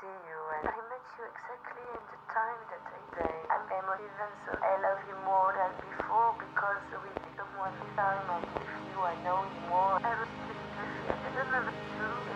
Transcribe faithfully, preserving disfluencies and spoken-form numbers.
see you, and I met you exactly in the time that I say I'm emotive, and so I love you more than before because we did someone time, and with you I know you more. I was just I don't know if it's true.